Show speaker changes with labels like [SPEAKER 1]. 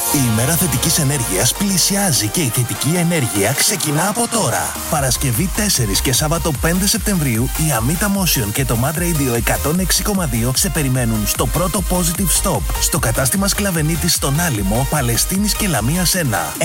[SPEAKER 1] Η ημέρα θετικής ενέργειας πλησιάζει και η θετική ενέργεια ξεκινά από τώρα. Παρασκευή 4 και Σάββατο 5 Σεπτεμβρίου η Amita Motion και το Mad Radio 106,2 σε περιμένουν στο πρώτο Positive Stop στο κατάστημα Σκλαβενίτης στον Άλυμο, Παλαιστίνης και Λαμίας 1.